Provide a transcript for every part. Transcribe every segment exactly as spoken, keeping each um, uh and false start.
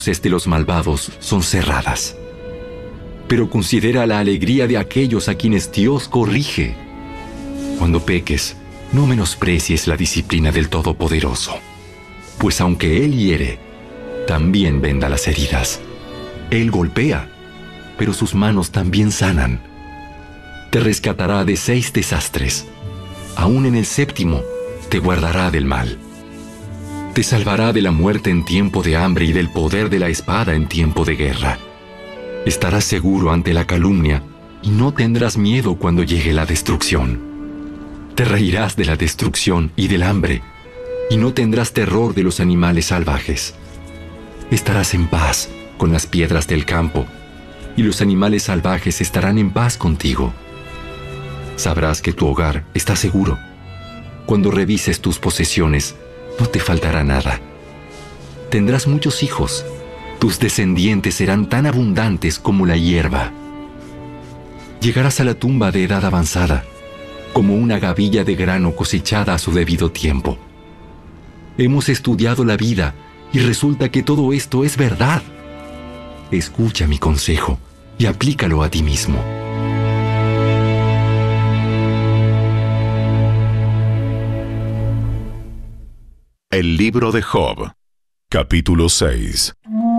de los malvados son cerradas. Pero considera la alegría de aquellos a quienes Dios corrige. Cuando peques, no menosprecies la disciplina del Todopoderoso, pues aunque Él hiere, también venda las heridas. Él golpea, pero sus manos también sanan. Te rescatará de seis desastres. Aún en el séptimo, te guardará del mal. Te salvará de la muerte en tiempo de hambre y del poder de la espada en tiempo de guerra. Estarás seguro ante la calumnia y no tendrás miedo cuando llegue la destrucción. Te reirás de la destrucción y del hambre y no tendrás terror de los animales salvajes. Estarás en paz con las piedras del campo y los animales salvajes estarán en paz contigo. Sabrás que tu hogar está seguro. Cuando revises tus posesiones, no te faltará nada. Tendrás muchos hijos. Tus descendientes serán tan abundantes como la hierba. Llegarás a la tumba de edad avanzada, como una gavilla de grano cosechada a su debido tiempo. Hemos estudiado la vida y resulta que todo esto es verdad. Escucha mi consejo y aplícalo a ti mismo. El libro de Job, capítulo seis.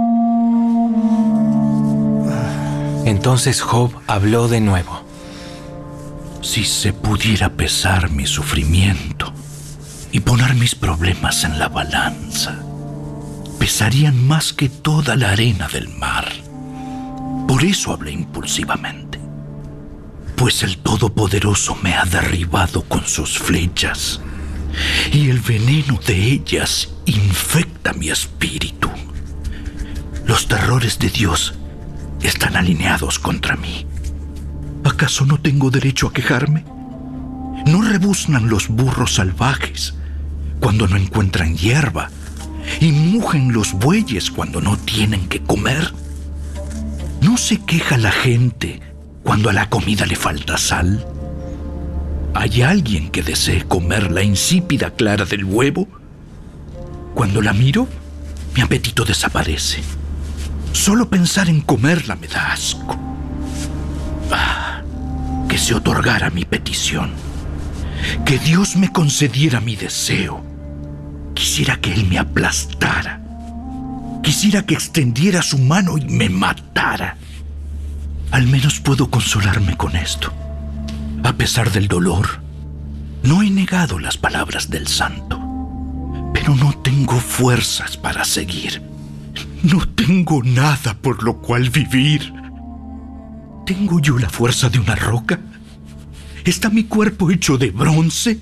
Entonces Job habló de nuevo. Si se pudiera pesar mi sufrimiento y poner mis problemas en la balanza, pesarían más que toda la arena del mar. Por eso hablé impulsivamente, pues el Todopoderoso me ha derribado con sus flechas, y el veneno de ellas infecta mi espíritu. Los terrores de Dios están alineados contra mí. ¿Acaso no tengo derecho a quejarme? ¿No rebuznan los burros salvajes cuando no encuentran hierba y mugen los bueyes cuando no tienen que comer? ¿No se queja la gente cuando a la comida le falta sal? ¿Hay alguien que desee comer la insípida clara del huevo? Cuando la miro, mi apetito desaparece. Solo pensar en comerla me da asco. Ah, que se otorgara mi petición. Que Dios me concediera mi deseo. Quisiera que Él me aplastara. Quisiera que extendiera su mano y me matara. Al menos puedo consolarme con esto. A pesar del dolor, no he negado las palabras del santo, pero no tengo fuerzas para seguir. No tengo nada por lo cual vivir. ¿Tengo yo la fuerza de una roca? ¿Está mi cuerpo hecho de bronce?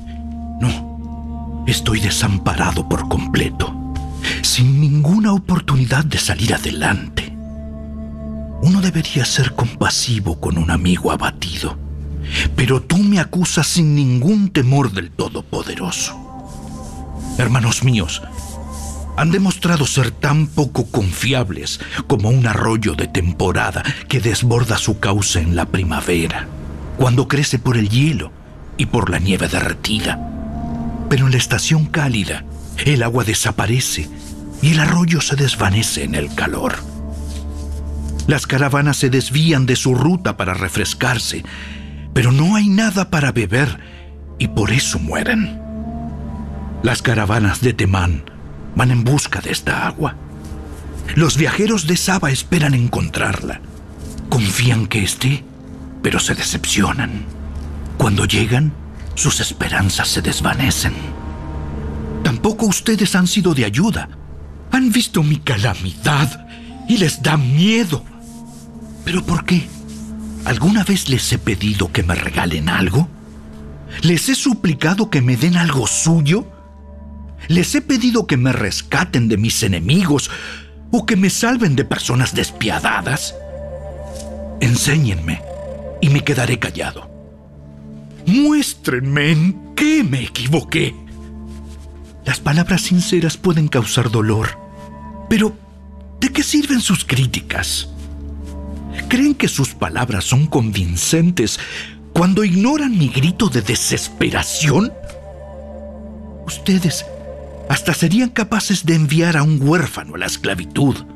No, estoy desamparado por completo, sin ninguna oportunidad de salir adelante. Uno debería ser compasivo con un amigo abatido, pero tú me acusas sin ningún temor del Todopoderoso. Hermanos míos, han demostrado ser tan poco confiables como un arroyo de temporada que desborda su cauce en la primavera, cuando crece por el hielo y por la nieve derretida. Pero en la estación cálida, el agua desaparece y el arroyo se desvanece en el calor. Las caravanas se desvían de su ruta para refrescarse, pero no hay nada para beber y por eso mueren. Las caravanas de Temán van en busca de esta agua. Los viajeros de Saba esperan encontrarla. Confían que esté, pero se decepcionan. Cuando llegan, sus esperanzas se desvanecen. Tampoco ustedes han sido de ayuda. Han visto mi calamidad y les da miedo. ¿Pero por qué? ¿Alguna vez les he pedido que me regalen algo? ¿Les he suplicado que me den algo suyo? ¿Les he pedido que me rescaten de mis enemigos o que me salven de personas despiadadas? Enséñenme y me quedaré callado. Muéstrenme en qué me equivoqué. Las palabras sinceras pueden causar dolor, pero ¿de qué sirven sus críticas? ¿Creen que sus palabras son convincentes cuando ignoran mi grito de desesperación? Ustedes Hasta serían capaces de enviar a un huérfano a la esclavitud